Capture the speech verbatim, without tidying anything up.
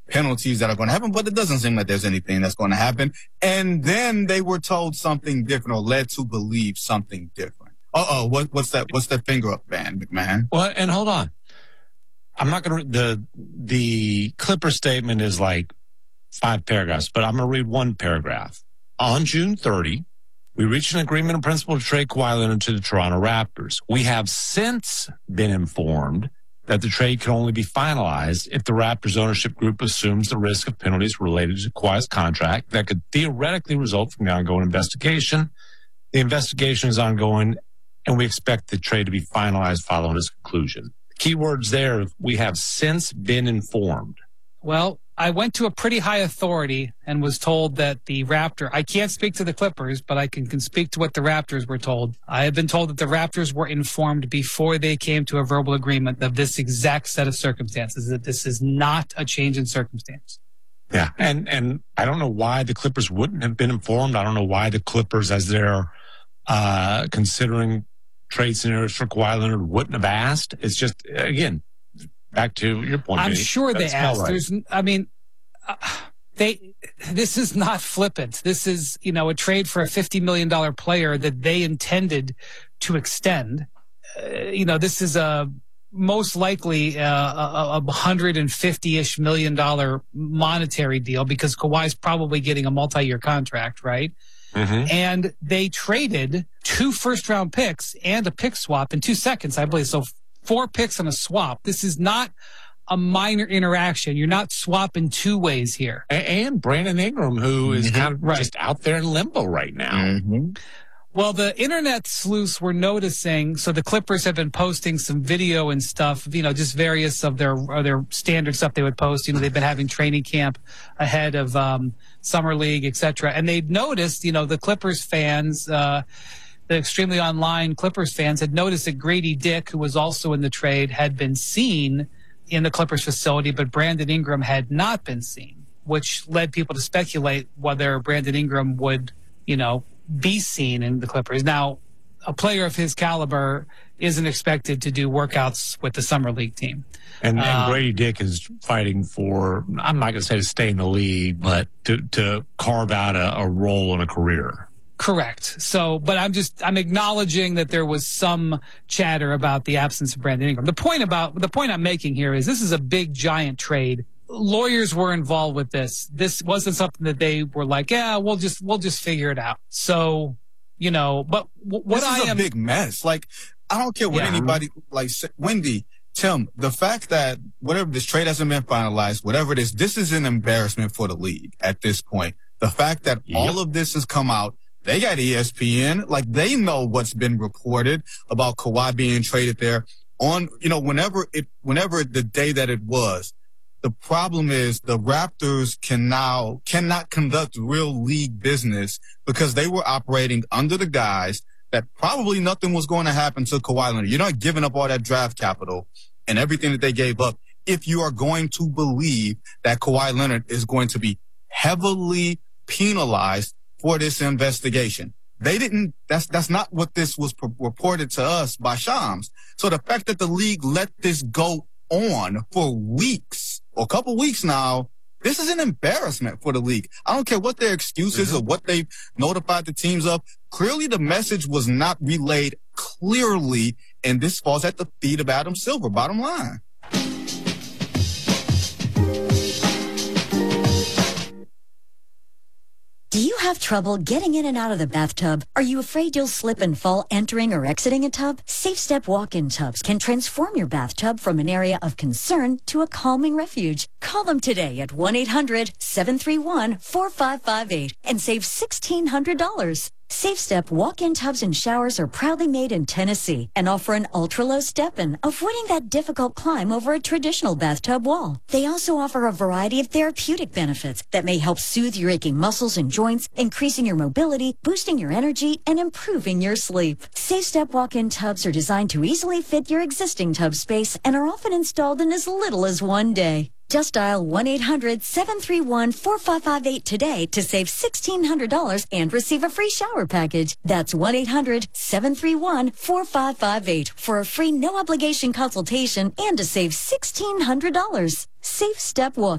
penalties that are going to happen, but it doesn't seem like there's anything that's going to happen. And then they were told something different or led to believe something different. Uh-oh, what, what's that? What's that finger up band, McMahon? Well, and hold on. I'm not going to, the, the Clipper statement is like five paragraphs, but I'm going to read one paragraph. On June thirtieth, we reached an agreement in principle to trade Kawhi Leonard to the Toronto Raptors. We have since been informed that the trade can only be finalized if the Raptors ownership group assumes the risk of penalties related to Kawhi's contract that could theoretically result from the ongoing investigation. The investigation is ongoing, and we expect the trade to be finalized following its conclusion. Key words there, we have since been informed. Well, I went to a pretty high authority and was told that the Raptor, I can't speak to the Clippers, but I can, can speak to what the Raptors were told. I have been told that the Raptors were informed before they came to a verbal agreement of this exact set of circumstances, that this is not a change in circumstance. Yeah, and, and I don't know why the Clippers wouldn't have been informed. I don't know why the Clippers, as they're uh, considering trade scenarios for Kawhi Leonard, wouldn't have asked. It's just, again, back to your point. I'm Vinny, sure they asked. Right. There's, I mean, uh, they. This is not flippant. This is, you know, a trade for a fifty million dollars player that they intended to extend. Uh, you know, this is a most likely uh, a, a one hundred fifty-ish million dollar monetary deal because Kawhi's probably getting a multi-year contract, right? Mm-hmm. And they traded two first-round picks and a pick swap in two seconds, I believe. So four picks and a swap. This is not a minor interaction. You're not swapping two ways here. And Brandon Ingram, who is mm-hmm. kind of right. just out there in limbo right now. Mm-hmm. Well, the internet sleuths were noticing, so the Clippers have been posting some video and stuff, you know, just various of their of their standard stuff they would post. You know, they've been having training camp ahead of um, Summer League, et cetera. And they'd noticed, you know, the Clippers fans, uh, the extremely online Clippers fans had noticed that Grady Dick, who was also in the trade, had been seen in the Clippers facility, but Brandon Ingram had not been seen, which led people to speculate whether Brandon Ingram would, you know, be seen in the Clippers. Now, a player of his caliber isn't expected to do workouts with the Summer League team. And, and uh, Grady Dick is fighting for, I'm not going to say to stay in the league, but to, to carve out a, a role in a career. Correct. So, but I'm just, I'm acknowledging that there was some chatter about the absence of Brandon Ingram. The point about, the point I'm making here is this is a big, giant trade. Lawyers were involved with this. This wasn't something that they were like, yeah, we'll just, we'll just figure it out. So, you know, but w- what this I is a am, big mess. Like, I don't care what yeah. anybody, like, Wendy, Tim, the fact that whatever this trade hasn't been finalized, whatever it is, this is an embarrassment for the league at this point. The fact that yep. all of this has come out, they got E S P N, like they know what's been reported about Kawhi being traded there on, you know, whenever it, whenever the day that it was. The problem is the Raptors can now, cannot conduct real league business because they were operating under the guise that probably nothing was going to happen to Kawhi Leonard. You're not giving up all that draft capital and everything that they gave up if you are going to believe that Kawhi Leonard is going to be heavily penalized for this investigation. They didn't, that's, that's not what this was p- reported to us by Shams. So the fact that the league let this go on for weeks, or a couple weeks now, this is an embarrassment for the league. I don't care what their excuses mm-hmm. or what they've notified the teams of. Clearly the message was not relayed clearly, and this falls at the feet of Adam Silver, bottom line. Do you have trouble getting in and out of the bathtub? Are you afraid you'll slip and fall entering or exiting a tub? SafeStep walk-in tubs can transform your bathtub from an area of concern to a calming refuge. Call them today at one eight hundred seven three one four five five eight and save sixteen hundred dollars. SafeStep walk-in tubs and showers are proudly made in Tennessee and offer an ultra-low step-in, avoiding that difficult climb over a traditional bathtub wall. They also offer a variety of therapeutic benefits that may help soothe your aching muscles and joints, increasing your mobility, boosting your energy, and improving your sleep. SafeStep walk-in tubs are designed to easily fit your existing tub space and are often installed in as little as one day. Just dial one eight hundred seven three one four five five eight today to save sixteen hundred dollars and receive a free shower package. That's one eight hundred seven three one four five five eight for a free no-obligation consultation and to save sixteen hundred dollars. SafeStep Walk.